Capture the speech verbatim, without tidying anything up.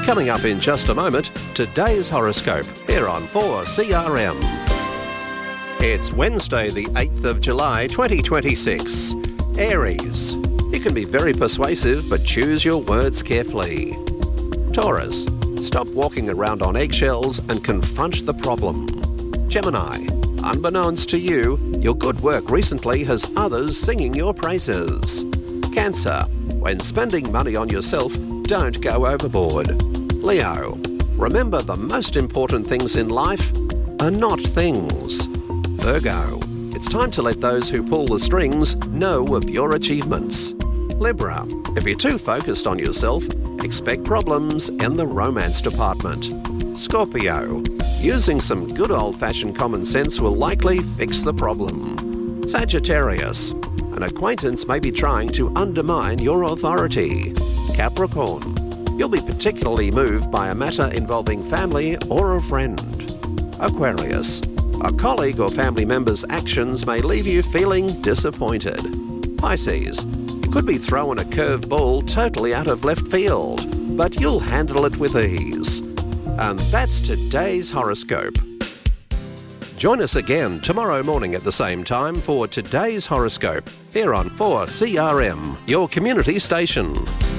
Coming up in just a moment, today's horoscope here on four C R M. It's Wednesday, the eighth of July, twenty twenty-six. Aries. You can be very persuasive, but choose your words carefully. Taurus. Stop walking around on eggshells and confront the problem. Gemini. Unbeknownst to you, your good work recently has others singing your praises. Cancer. When spending money on yourself, don't go overboard. Leo. Remember, the most important things in life are not things. Virgo. It's time to let those who pull the strings know of your achievements. Libra. If you're too focused on yourself, expect problems in the romance department. Scorpio. Using some good old-fashioned common sense will likely fix the problem. Sagittarius. An acquaintance may be trying to undermine your authority. Capricorn. You'll be particularly moved by a matter involving family or a friend. Aquarius. A colleague or family member's actions may leave you feeling disappointed. Pisces. You could be throwing a curved ball totally out of left field, but you'll handle it with ease. And that's today's horoscope. Join us again tomorrow morning at the same time for today's horoscope here on four C R M, your community station.